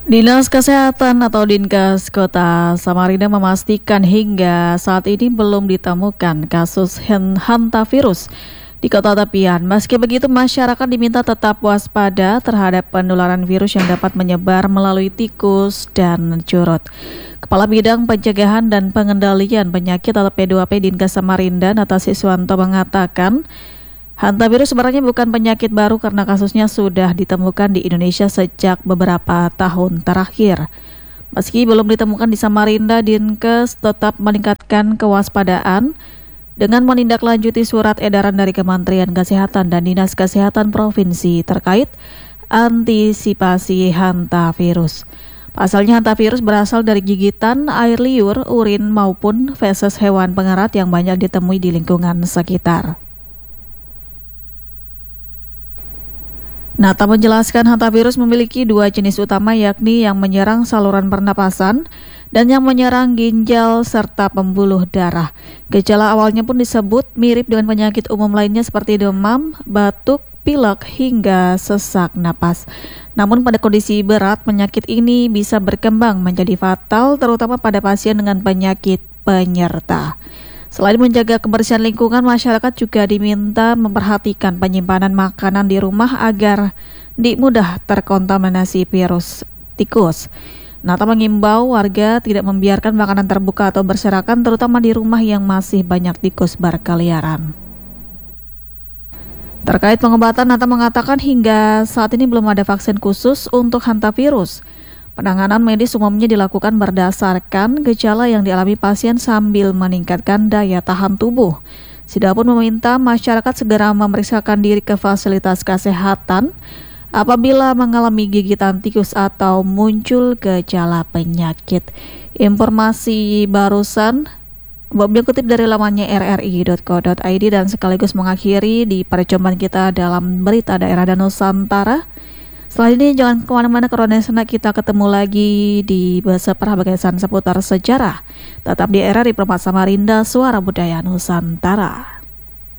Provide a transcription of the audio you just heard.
Dinas Kesehatan atau Dinkes Kota Samarinda memastikan hingga saat ini belum ditemukan kasus hantavirus di Kota Tepian. Meski begitu, masyarakat diminta tetap waspada terhadap penularan virus yang dapat menyebar melalui tikus dan curut. Kepala Bidang Pencegahan dan Pengendalian Penyakit atau P2P Dinkes Samarinda, Nata Siswanto mengatakan, hantavirus sebenarnya bukan penyakit baru karena kasusnya sudah ditemukan di Indonesia sejak beberapa tahun terakhir. Meski belum ditemukan di Samarinda, Dinkes tetap meningkatkan kewaspadaan dengan menindaklanjuti surat edaran dari Kementerian Kesehatan dan Dinas Kesehatan Provinsi terkait antisipasi hantavirus. Pasalnya hantavirus berasal dari gigitan, air liur, urin maupun feses hewan pengerat yang banyak ditemui di lingkungan sekitar. Nata menjelaskan hantavirus memiliki dua jenis utama, yakni yang menyerang saluran pernapasan dan yang menyerang ginjal serta pembuluh darah. Gejala awalnya pun disebut mirip dengan penyakit umum lainnya seperti demam, batuk, pilek, hingga sesak napas. Namun pada kondisi berat, penyakit ini bisa berkembang menjadi fatal terutama pada pasien dengan penyakit penyerta. Selain menjaga kebersihan lingkungan, masyarakat juga diminta memperhatikan penyimpanan makanan di rumah agar mudah terkontaminasi virus tikus. Nata mengimbau warga tidak membiarkan makanan terbuka atau berserakan, terutama di rumah yang masih banyak tikus berkeliaran. Terkait pengobatan, Nata mengatakan hingga saat ini belum ada vaksin khusus untuk hantavirus. Penanganan medis umumnya dilakukan berdasarkan gejala yang dialami pasien sambil meningkatkan daya tahan tubuh. Sida pun meminta masyarakat segera memeriksakan diri ke fasilitas kesehatan apabila mengalami gigitan tikus atau muncul gejala penyakit. Informasi barusan Bob kutip dari lamannya rri.co.id dan sekaligus mengakhiri di perjumpaan kita dalam berita daerah dan Nusantara. Setelah ini jangan kemana-mana, karena kita ketemu lagi di bahasan seputar sejarah. Tetap di RRI Samarinda, Suara Budaya Nusantara.